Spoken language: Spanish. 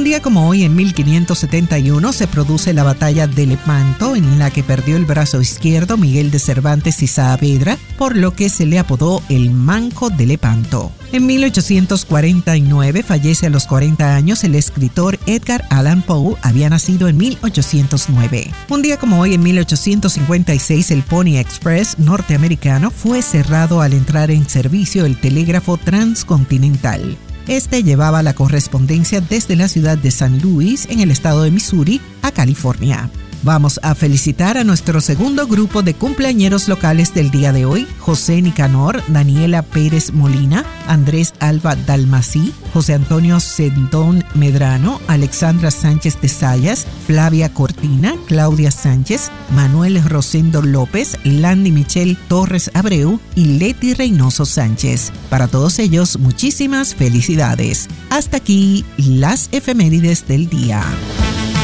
Un día como hoy, en 1571, se produce la batalla de Lepanto, en la que perdió el brazo izquierdo Miguel de Cervantes y Saavedra, por lo que se le apodó el Manco de Lepanto. En 1849 fallece a los 40 años el escritor Edgar Allan Poe. Había nacido en 1809. Un día como hoy, en 1856, el Pony Express norteamericano fue cerrado al entrar en servicio el telégrafo transcontinental. Este llevaba la correspondencia desde la ciudad de San Luis, en el estado de Missouri, a California. Vamos a felicitar a nuestro segundo grupo de cumpleañeros locales del día de hoy: José Nicanor, Daniela Pérez Molina, Andrés Alba Dalmací, José Antonio Sendón Medrano, Alexandra Sánchez de Sayas, Flavia Cortina, Claudia Sánchez, Manuel Rosendo López, Landy Michelle Torres Abreu y Leti Reynoso Sánchez. Para todos ellos, muchísimas felicidades. Hasta aquí las efemérides del día.